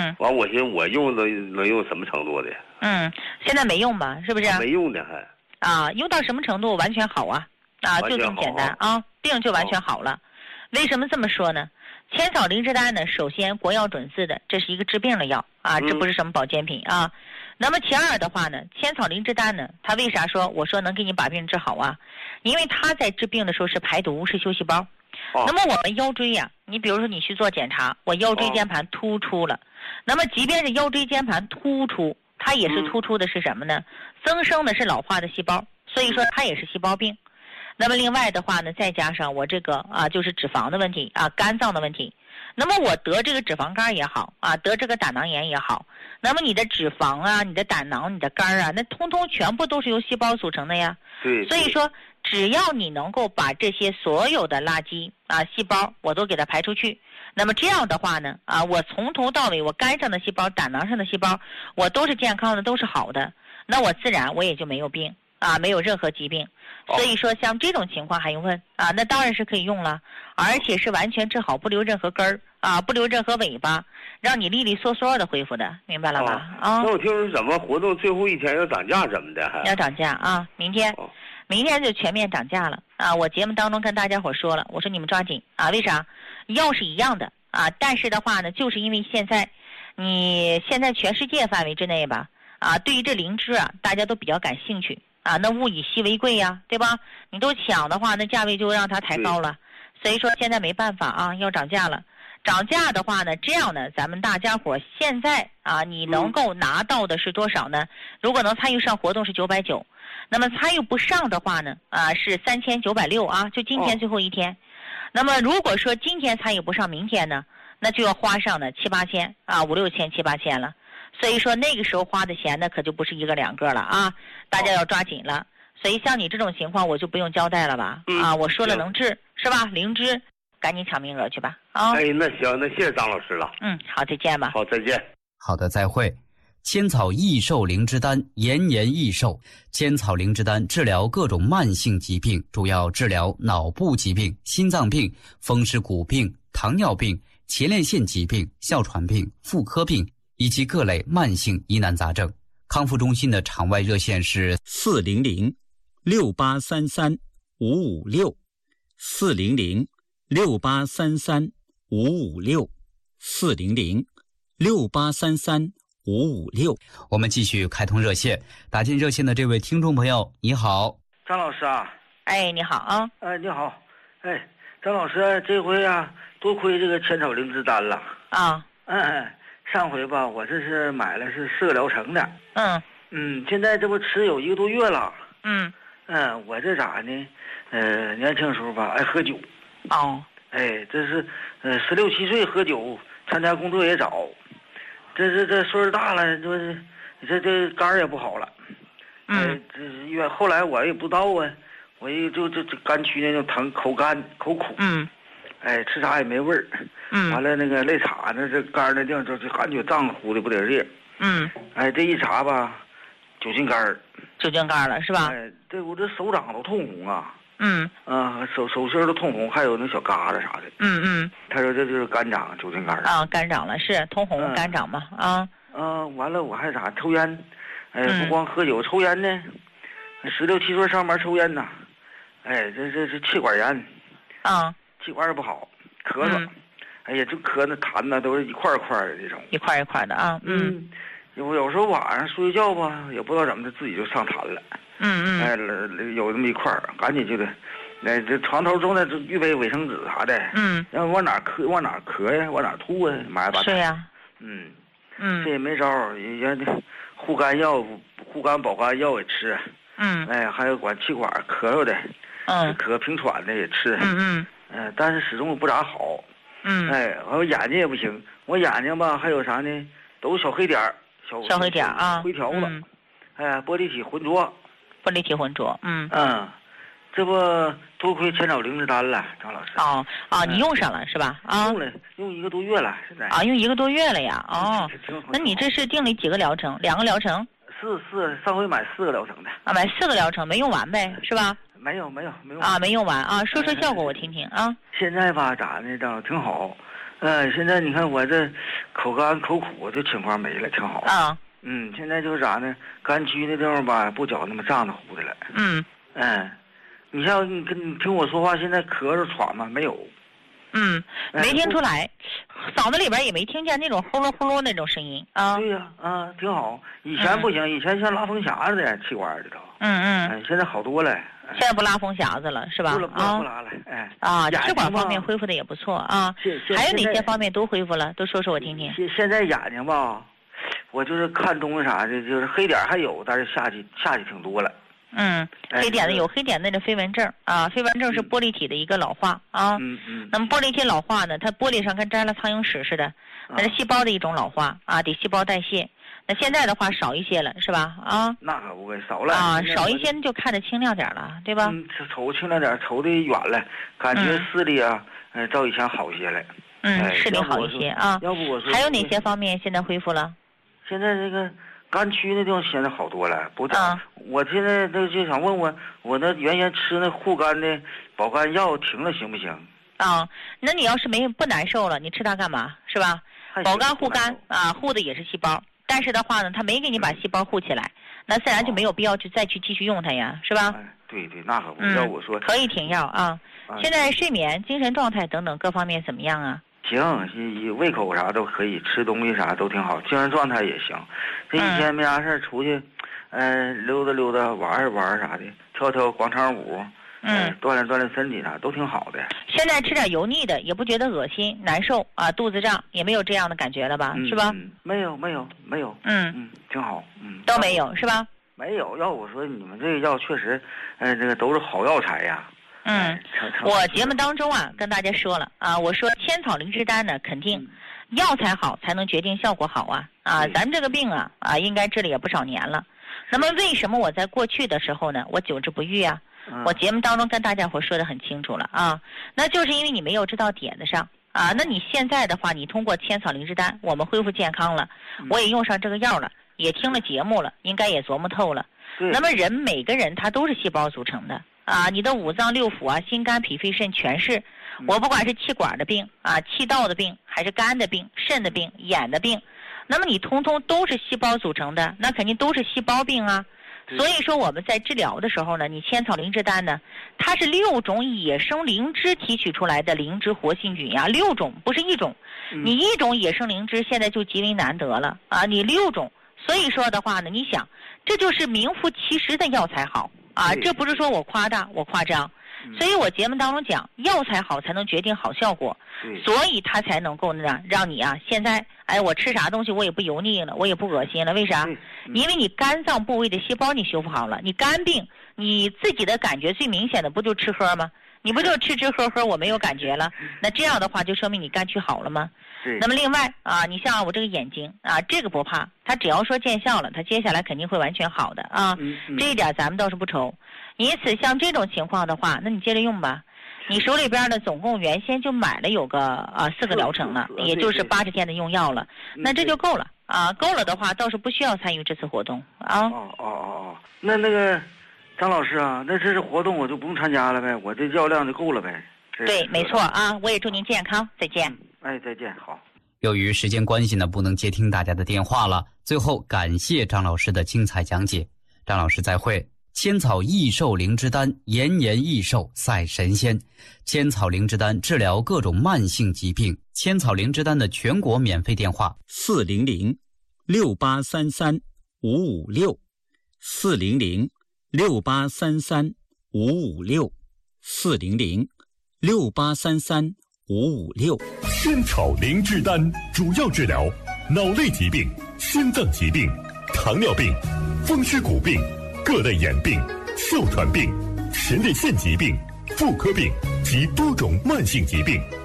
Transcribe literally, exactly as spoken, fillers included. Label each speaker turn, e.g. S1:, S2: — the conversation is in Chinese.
S1: 嗯。
S2: 完，我寻思我用能能用什么程度的？
S1: 嗯，现在没用吧？是不是？
S2: 没用呢还。
S1: 啊，用到什么程度完全好啊？啊，就这么简单啊，病就完全好了。为什么这么说呢？千草灵芝丹呢，首先国药准字的，这是一个治病的药啊，这不是什么保健品啊。嗯、那么其二的话呢，千草灵芝丹呢，它为啥说我说能给你把病治好啊？因为它在治病的时候是排毒，是修细胞。哦、那么我们腰椎呀、啊，你比如说你去做检查，我腰椎间盘突出了，哦、那么即便是腰椎间盘突出，它也是突出的是什么呢？增生的是老化的细胞，所以说它也是细胞病。那么另外的话呢，再加上我这个啊，就是脂肪的问题啊，肝脏的问题。那么我得这个脂肪肝也好啊，得这个胆囊炎也好，那么你的脂肪啊，你的胆囊、你的肝啊，那通通全部都是由细胞组成的呀。
S2: 对。
S1: 所以说，只要你能够把这些所有的垃圾啊细胞我都给它排出去，那么这样的话呢，啊，我从头到尾，我肝上的细胞、胆囊上的细胞，我都是健康的，都是好的，那我自然我也就没有病啊，没有任何疾病。所以说像这种情况还用问啊？那当然是可以用了，而且是完全治好，不留任何根儿啊，不留任何尾巴，让你利利索索的恢复的，明白了吧？啊。
S2: 那我听说怎么活动最后一天要涨价怎么的还？
S1: 要涨价啊！明天，哦、明天就全面涨价了啊！我节目当中跟大家伙说了，我说你们抓紧啊！为啥？药是一样的啊，但是的话呢，就是因为现在，你现在全世界范围之内吧，啊，对于这灵芝啊，大家都比较感兴趣。啊，那物以稀为贵呀、啊，对吧？你都抢的话，那价位就让它抬高了。所以说现在没办法啊，要涨价了。涨价的话呢，这样呢，咱们大家伙现在啊，你能够拿到的是多少呢？如果能参与上活动是九百九，那么参与不上的话呢，啊是三千九百六啊，就今天最后一天。哦、那么如果说今天参与不上，明天呢，那就要花上呢七八千啊，五六千七八千了。所以说那个时候花的钱呢，可就不是一个两个了啊！大家要抓紧了。所以像你这种情况，我就不用交代了吧？嗯、啊，我说了能治是吧？灵芝，赶紧抢名额去吧！啊，
S2: 哎，那行，那谢谢张老师了。
S1: 嗯，好，再见吧。
S2: 好，再见。
S3: 好的，再会。千草益寿灵芝丹，延年益寿。千草灵芝丹治疗各种慢性疾病，主要治疗脑部疾病、心脏病、风湿骨病、糖尿病、前列腺疾病、哮喘病、妇科病。以及各类慢性疑难杂症。康复中心的场外热线是
S4: 四零零六八三三五五六，四零零六八三三五五六，四零零六八三三五五六。
S3: 我们继续开通热线，打进热线的这位听众朋友，你好，
S5: 张老师啊。
S1: 哎，你好啊。
S5: 哎，你好。哎，张老师，这回啊，多亏这个千草灵芝丹了
S1: 啊。
S5: 嗯嗯。上回吧，我这是买了是四个疗程的，
S1: 嗯
S5: 嗯，现在这不吃有一个多月了，
S1: 嗯
S5: 嗯，我这咋呢？呃，年轻时候吧爱喝酒，
S1: 哦，
S5: 哎，这是呃十六七岁喝酒，参加工作也早，这这这岁数大了，就是这这肝也不好了，
S1: 嗯，
S5: 哎、这越后来我也不知道啊，我也就这这肝区那种疼，口干口苦，
S1: 嗯，
S5: 哎，吃啥也没味儿。
S1: 嗯，
S5: 完了那个肋叉那这肝那地方就就感觉胀乎的不得劲。
S1: 嗯，
S5: 哎，这一查吧，酒精肝儿。
S1: 酒精肝了是吧？
S5: 哎，这我这手掌都通红啊。
S1: 嗯。
S5: 啊，手手心都通红，还有那小疙瘩啥的。
S1: 嗯嗯。
S5: 他说这就是肝长酒精肝儿。
S1: 啊，肝长了是通红、嗯、肝长嘛啊。
S5: 嗯，完了我还咋抽烟？哎，不光喝酒，抽烟呢。十六七岁上班抽烟呐。哎，这这这气管炎。
S1: 啊。
S5: 气管也不好，咳嗽。嗯，哎呀，这咳那痰呐，都是一块一块的这种，
S1: 一块一块的啊。嗯，
S5: 有有时候晚上睡觉吧，也不知道怎么的，自己就上痰了。
S1: 嗯嗯。
S5: 哎，有这么一块赶紧就得，哎，这床头中呢，预备卫生纸啥的。
S1: 嗯。
S5: 然后往哪咳往哪咳呀，往哪吐啊，买把。
S1: 是呀。
S5: 嗯。
S1: 嗯。
S5: 这也没招，也护肝药、护肝保肝药也吃。
S1: 嗯。
S5: 哎，还有管气管咳嗽的，
S1: 嗯，
S5: 咳平喘的也吃。
S1: 嗯嗯。
S5: 嗯，但是始终不咋好。
S1: 嗯，
S5: 哎，我眼睛也不行，我眼睛吧还有啥呢？都是小黑点儿，小
S1: 小黑点儿啊，
S5: 灰条子，
S1: 嗯、
S5: 哎，玻璃体浑浊，
S1: 玻璃体浑浊，嗯
S5: 嗯，这不多亏千草灵芝丹了，张老师。
S1: 哦哦，你用上了、嗯、是吧？啊，
S5: 用了，用一个多月了，现在。
S1: 啊，用一个多月了呀？哦，那你这是定了几个疗程？两个疗程？
S5: 四四，上回买四个疗程的。
S1: 啊，买四个疗程没用完呗，是吧？
S5: 没有没有没有
S1: 啊，没用完啊，说说效果我听听啊。
S5: 现在吧，咋的，张挺好， 呃，现在你看我这口干口苦，这情况没了，挺好。
S1: 啊。
S5: 嗯，现在就是啥呢？肝区那地方吧，不觉那么胀得乎的了。
S1: 嗯。
S5: 嗯，你像你跟你听我说话，现在咳嗽喘吗？没有。
S1: 嗯，没听出来，嗓子里边也没听见那种呼噜呼噜那种声音啊。
S5: 对呀，啊，挺好。以前不行，嗯、以前像拉风匣子的气管里头。
S1: 嗯嗯、
S5: 哎。现在好多了。
S1: 现在不拉风匣子了，是吧？
S5: 不了，不拉，不拉了。哎。
S1: 啊，气管方面恢复的也不错啊。还有哪些方面都恢复了？都说说我听听。
S5: 现现在眼睛吧，我就是看东西啥的，就是黑点还有，但是下去下去挺多了。
S1: 嗯，黑点的有黑点的那飞蚊症啊，飞蚊症是玻璃体的一个老化啊。
S5: 嗯嗯。
S1: 那么玻璃体老化呢，它玻璃上跟沾了苍蝇屎似的，那是细胞的一种老化啊，得细胞代谢。那现在的话少一些了，是吧？啊。
S5: 那可不会少了
S1: 啊，少一些就看着清亮点了，对吧？
S5: 嗯，瞅清亮点，瞅得远了，感觉视力啊，嗯，照以前好些了。
S1: 嗯，视力好一些啊。
S5: 要不我说。
S1: 还有哪些方面现在恢复了？
S5: 现在这个。肝区那地方现在好多了，不讲。
S1: 啊、
S5: 我现在就就想问问，我那原先吃那护肝的保肝药停了行不行？
S1: 啊，那你要是没不难受了，你吃它干嘛？是吧？保肝护肝啊，护的也是细胞，但是的话呢，它没给你把细胞护起来，那自然就没有必要去再去继续用它呀，是吧？
S5: 哎、对对，那可不要我说、
S1: 嗯。可以停药啊。
S5: 哎、
S1: 现在睡眠、精神状态等等各方面怎么样啊？
S5: 行，胃口啥都可以，吃东西啥都挺好，精神状态也行。这一天没啥事出去，嗯、呃，溜达溜达，玩一玩啥的，跳跳广场舞，
S1: 嗯、呃，
S5: 锻炼锻炼身体啥都挺好的。
S1: 现在吃点油腻的，也不觉得恶心、难受啊，肚子胀也没有这样的感觉了吧？
S5: 嗯、
S1: 是吧？
S5: 嗯，没有没有没有。
S1: 嗯
S5: 嗯，挺好。嗯，
S1: 都没有是吧？
S5: 没有，要我说你们这个药确实，呃，这个都是好药材呀。
S1: 嗯，我节目当中啊跟大家说了啊，我说千草灵芝丹呢，肯定药材好才能决定效果好啊啊，咱们这个病啊啊应该治了也不少年了。那么为什么我在过去的时候呢，我久治不愈啊？我节目当中跟大家伙说的很清楚了啊，那就是因为你没有治到点子上啊。那你现在的话，你通过千草灵芝丹，我们恢复健康了，我也用上这个药了，也听了节目了，应该也琢磨透了。那么人每个人他都是细胞组成的。啊，你的五脏六腑啊，心肝脾肺肾全是。我不管是气管的病啊，气道的病，还是肝的病、肾的病、眼的病，那么你通通都是细胞组成的，那肯定都是细胞病啊。所以说我们在治疗的时候呢，你千草灵芝丹呢，它是六种野生灵芝提取出来的灵芝活性菌呀、啊，六种不是一种。你一种野生灵芝现在就极为难得了啊，你六种，所以说的话呢，你想，这就是名副其实的药材好。啊，这不是说我夸大，我夸张，所以我节目当中讲，药材好才能决定好效果，所以它才能够让让你啊，现在哎，我吃啥东西我也不油腻了，我也不恶心了，为啥？因为你肝脏部位的细胞你修复好了，你肝病你自己的感觉最明显的不就吃喝吗？你不就吃吃喝喝我没有感觉了？那这样的话就说明你肝区好了吗？那么另外啊，你像我这个眼睛啊，这个不怕，它只要说见效了，它接下来肯定会完全好的啊。
S5: 嗯嗯、
S1: 这一点咱们倒是不愁。因此像这种情况的话，那你接着用吧。你手里边呢，总共原先就买了有个啊四个疗程了，也就是八十天的用药了，那这就够了啊。够了的话，倒是不需要参与这次活动啊。
S5: 哦哦哦哦，那那个张老师啊，那这次活动我就不用参加了呗，我这药量就够了呗。
S1: 对，没错啊，我也祝您健康，再见。
S5: 嗯、哎，再见，好。
S3: 由于时间关系呢，不能接听大家的电话了。最后感谢张老师的精彩讲解，张老师再会。千草益寿灵芝丹，延年益寿赛神仙。千草灵芝丹治疗各种慢性疾病。千草灵芝丹的全国免费电话：
S4: 四零零六八三三五五六，四零零六八三三五五六，四零零六八三三五五六。
S6: 千草灵芝丹主要治疗脑类疾病、心脏疾病、糖尿病、风湿骨病、各类眼病、哮喘病、前列腺疾病、妇科病及多种慢性疾病。